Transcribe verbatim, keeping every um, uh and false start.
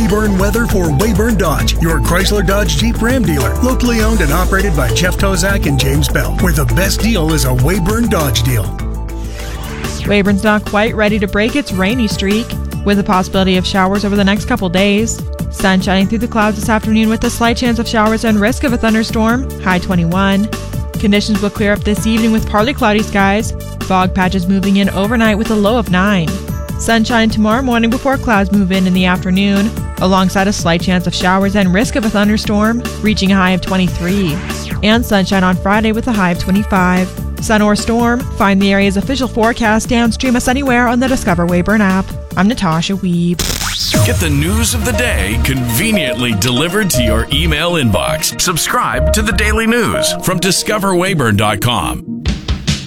Weyburn weather for Weyburn Dodge, your Chrysler Dodge Jeep Ram dealer. Locally owned and operated by Jeff Tozak and James Bell, where the best deal is a Weyburn Dodge deal. Weyburn's not quite ready to break its rainy streak, with the possibility of showers over the next couple days. Sun shining through the clouds this afternoon with a slight chance of showers and risk of a thunderstorm, high twenty-one. Conditions will clear up this evening with partly cloudy skies, fog patches moving in overnight with a low of nine. Sunshine tomorrow morning before clouds move in in the afternoon, alongside a slight chance of showers and risk of a thunderstorm, reaching a high of twenty-three. And sunshine on Friday with a high of twenty-five. Sun or storm, find the area's official forecast and stream us anywhere on the Discover Weyburn app. I'm Natasha Weeb. Get the news of the day conveniently delivered to your email inbox. Subscribe to the Daily News from discover weyburn dot com.